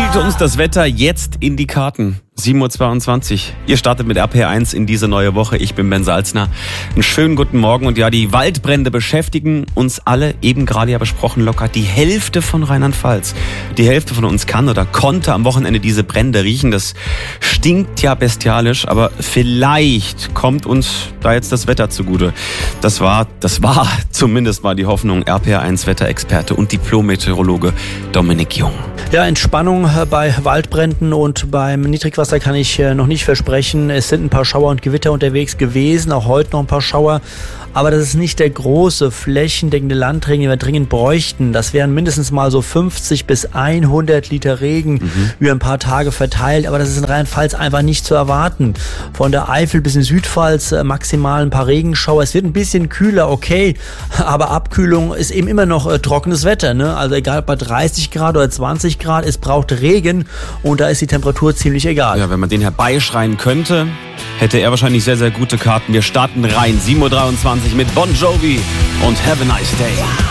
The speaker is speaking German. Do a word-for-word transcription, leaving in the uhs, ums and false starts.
spielt uns das Wetter jetzt in die Karten. sieben Uhr zweiundzwanzig. Ihr startet mit R P R eins in diese neue Woche. Ich bin Ben Salzner. Einen schönen guten Morgen. Und ja, die Waldbrände beschäftigen uns alle. Eben gerade ja besprochen locker die Hälfte von Rheinland-Pfalz. Die Hälfte von uns kann oder konnte am Wochenende diese Brände riechen. Das stinkt ja bestialisch. Aber vielleicht kommt uns da jetzt das Wetter zugute. Das war, das war zumindest mal die Hoffnung. R P R eins Wetterexperte und Diplom-Meteorologe Dominik Jung. Ja, Entspannung bei Waldbränden und beim Niedrigwasser kann ich noch nicht versprechen. Es sind ein paar Schauer und Gewitter unterwegs gewesen, auch heute noch ein paar Schauer. Aber das ist nicht der große, flächendeckende Landregen, den wir dringend bräuchten. Das wären mindestens mal so fünfzig bis hundert Liter Regen mhm. über ein paar Tage verteilt. Aber das ist in Rheinland-Pfalz einfach nicht zu erwarten. Von der Eifel bis in Südpfalz maximal ein paar Regenschauer. Es wird ein bisschen kühler, okay. Aber Abkühlung ist eben immer noch äh, trockenes Wetter, ne? Also egal bei dreißig Grad oder zwanzig Grad, es braucht Regen. Und da ist die Temperatur ziemlich egal. Ja, wenn man den herbeischreien könnte, hätte er wahrscheinlich sehr, sehr gute Karten. Wir starten rein. sieben Uhr dreiundzwanzig mit Bon Jovi und Have a Nice Day.